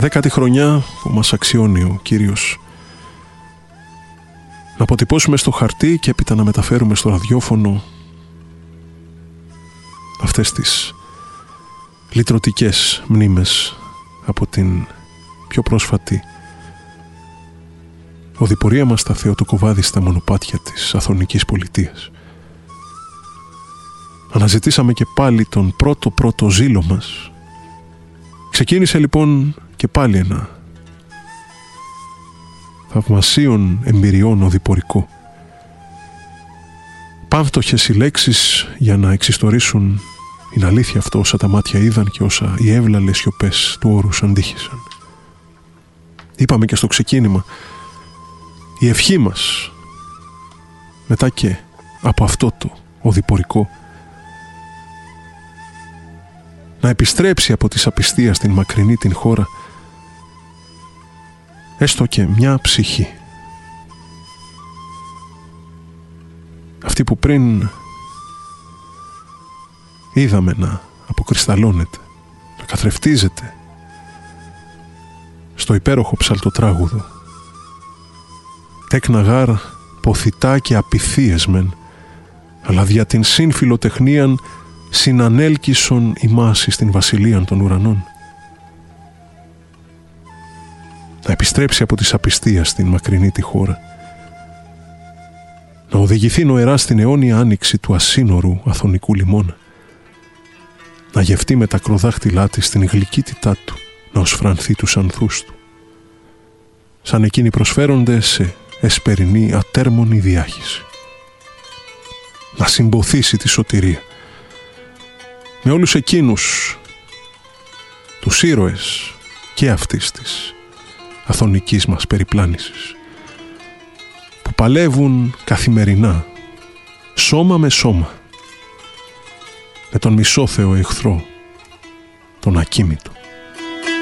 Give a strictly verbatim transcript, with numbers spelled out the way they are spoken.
Δέκατη χρονιά που μας αξιώνει ο Κύριος να αποτυπώσουμε στο χαρτί και έπειτα να μεταφέρουμε στο ραδιόφωνο αυτές τις λυτρωτικές μνήμες από την πιο πρόσφατη οδηπορία μας στα θεοτοκοβάδιστα μονοπάτια της Αθωνικής Πολιτείας. Αναζητήσαμε και πάλι τον πρώτο πρώτο ζήλο μας. Ξεκίνησε λοιπόν και πάλι ένα θαυμασίων εμπειριών οδηπορικό. Πάμφτωχες οι λέξεις για να εξιστορήσουν την αλήθεια αυτό όσα τα μάτια είδαν και όσα οι εύλαλες σιωπές του όρους αντίχησαν. Είπαμε και στο ξεκίνημα, η ευχή μας μετά και από αυτό το οδηπορικό να επιστρέψει από τη σαπιστία στην μακρινή την χώρα έστω και μια ψυχή, αυτή που πριν είδαμε να αποκρισταλώνεται, να καθρεφτίζεται στο υπέροχο ψαλτοτράγουδο. Τέκνα γάρ ποθητά και απειθίες μεν, αλλά δια την συμφιλοτεχνίαν συνανέλκυσον ημάς στην βασιλείαν των ουρανών. Να επιστρέψει από τη σαπιστία στην μακρινή τη χώρα, να οδηγηθεί νοερά στην αιώνια άνοιξη του ασύνορου Αθωνικού λιμώνα, να γευτεί με τα κροδάχτυλά της την γλυκύτητά του, να οσφρανθεί τους ανθούς του, σαν εκείνοι προσφέρονται σε εσπερινή ατέρμονη διάχυση. Να συμποθήσει τη σωτηρία με όλους εκείνους τους ήρωες και αυτής της αθωνικής μας περιπλάνησης που παλεύουν καθημερινά σώμα με σώμα με τον μισόθεο εχθρό, τον ακίμητο.